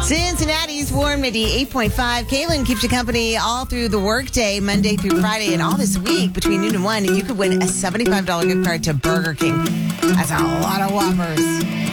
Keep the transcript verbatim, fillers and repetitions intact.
Cincinnati's Warren Middy, eight point five. Kaylin keeps you company all through the workday, Monday through Friday, and all this week between noon and one. And you could win a seventy-five dollars gift card to Burger King. That's a lot of Whoppers.